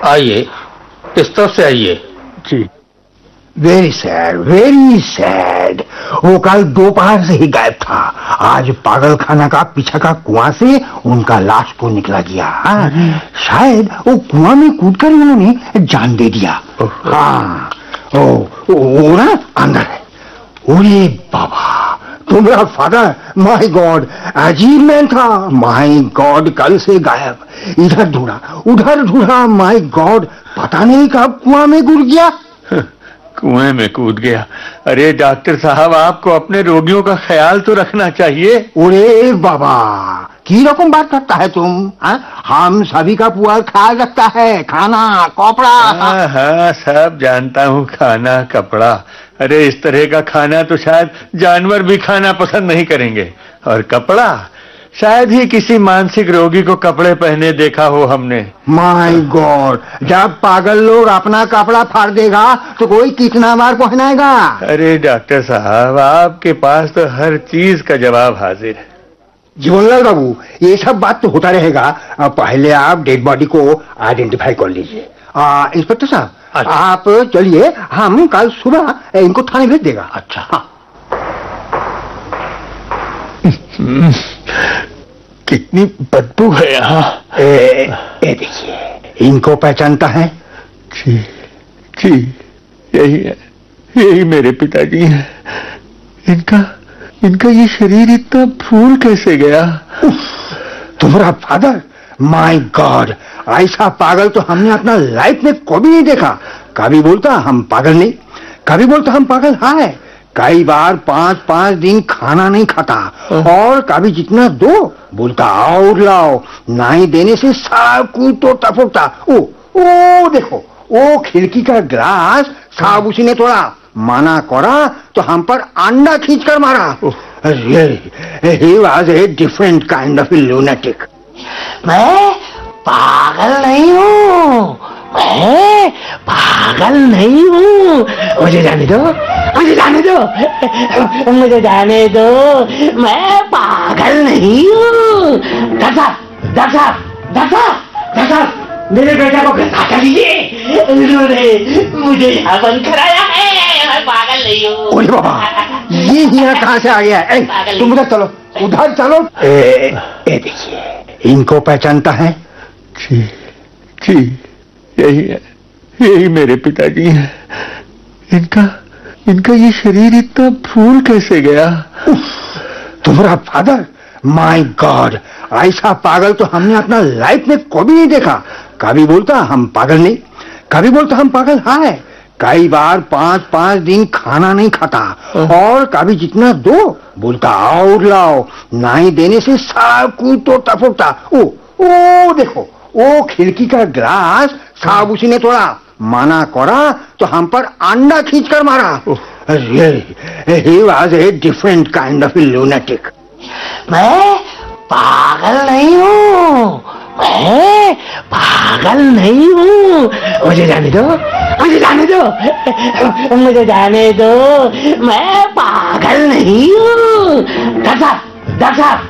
आइए, इस तरफ से आइए। जी। Very sad, very sad. वो कल दोपहर से ही गायब था। आज पागल खाना का पीछे का कुआं से उनका लाश को निकला गया। शायद वो कुआं में कूदकर उन्होंने जान दे दिया। हाँ, वो ना अंदर है। ओरे बाबा, तो मेरा फादर, माय गॉड, अजीब मैन था। माय गॉड, कल से गायब। इधर ढूंढा, उधर ढूंढा, माय गॉड, पता नहीं कब कुआं में गिर गया। कुएं में कूद गया। अरे डॉक्टर साहब, आपको अपने रोगियों का ख्याल तो रखना चाहिए। ओरे बाबा, की रकम बात करता है तुम? हम सभी का पूरा ख्याल रखता है, खाना कपड़ा। हाँ, सब जानता हूँ, खाना कपड़ा। अरे इस तरह का खाना तो शायद जानवर भी खाना पसंद नहीं करेंगे। और कपड़ा, शायद ही किसी मानसिक रोगी को कपड़े पहने देखा हो हमने। माय गॉड, जब पागल लोग अपना कपड़ा फाड़ देगा तो कोई कितना बार पहनाएगा? अरे डॉक्टर साहब, आपके पास तो हर चीज का जवाब हाजिर है। जीवनलाल बाबू, ये सब बात तो होता रहेगा। पहले आप डेड बॉडी को आइडेंटिफाई कर लीजिए। इंस्पेक्टर साहब, आप चलिए, हम कल सुबह इनको थाने भेज देगा। अच्छा। हाँ। कितनी बदबू है यहाँ। देखिए, इनको पहचानता है? जी जी, यही है, यही मेरे पिताजी हैं। इनका ये शरीर इतना फूल कैसे गया? तुम्हारा फादर? माय गॉड, ऐसा पागल तो हमने अपना लाइफ में कभी नहीं देखा। कभी बोलता हम पागल नहीं, कभी बोलता हम पागल है। कई बार 5-5 दिन खाना नहीं खाता, और कभी जितना दो बोलता और लाओ, नहीं देने से सब कुछ तोड़ता फोड़ता। ओ देखो, वो खिड़की का ग्लास साहब उसी ने तोड़ा। माना करा तो हम पर अंडा खींचकर मारा। He was a different kind of a lunatic. मैं पागल नहीं हूँ, मैं पागल नहीं हूँ। मुझे जाने दो, मुझे जाने दो, मुझे जाने दो, मैं पागल नहीं हूँ। डॉक्टर साहब, डॉक्टर साहब, डॉक्टर साहब, डॉक्टर साहब, मेरे बेटा को गिरफ्तार कर लीजिए। उन्होंने मुझे यहाँ बंद कराया है, मैं पागल नहीं हूँ। ओए बाबा, ये यहाँ कहाँ से आ गया है? तुम उधर चलो, उधर चलो। देखिए, इनको पहचानता है? जी जी, यही है, यही मेरे पिताजी हैं। इनका ये शरीर इतना फूल कैसे गया? तुम्हारा फादर? माय गॉड, ऐसा पागल तो हमने अपना लाइफ में कभी नहीं देखा। कभी बोलता हम पागल नहीं, कभी बोलता हम पागल है। कई बार 5-5 दिन खाना नहीं खाता, और कभी जितना दो बोलता और लाओ, नहीं देने से सब कुछ तोड़ता फोड़ता। ओ देखो, वो खिड़की का ग्लास साहब उसी ने तोड़ा। माना करा तो हम पर अंडा खींचकर मारा। He was a different kind of a lunatic. मैं पागल नहीं हूँ, मैं पागल नहीं हूँ। मुझे जाने दो, मुझे जाने दो, मुझे जाने दो, मैं पागल नहीं हूँ। डॉक्टर साहब, डॉक्टर साहब,